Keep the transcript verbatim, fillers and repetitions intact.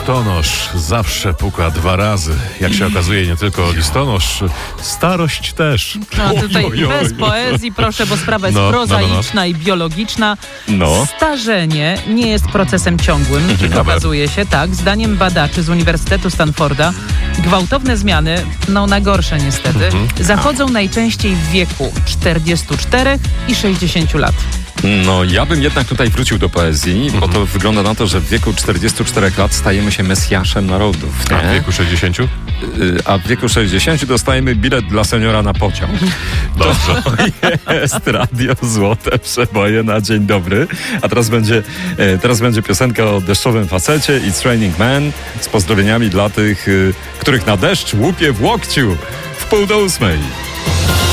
Listonosz zawsze puka dwa razy. Jak się okazuje, nie tylko listonosz, starość też. No tutaj Oj, oj, oj. bez poezji, proszę, bo sprawa jest No, prozaiczna no, no, no. i biologiczna. No. Starzenie nie jest procesem ciągłym. Ciekawe. Okazuje się, tak. Zdaniem badaczy z Uniwersytetu Stanforda gwałtowne zmiany, no na gorsze niestety, Mhm. zachodzą najczęściej w wieku czterdziestu czterech i sześćdziesięciu lat. No, ja bym jednak tutaj wrócił do poezji, bo to wygląda na to, że w wieku czterdziestu czterech lat stajemy się mesjaszem narodów, A w nie? wieku sześćdziesięciu? Y, A w wieku sześćdziesięciu dostajemy bilet dla seniora na pociąg. Dobrze. To jest Radio Złote Przeboje na dzień dobry. A teraz będzie, e, teraz będzie piosenka o deszczowym facecie i Training Man z pozdrowieniami dla tych, y, których na deszcz łupie w łokciu w pół do ósmej.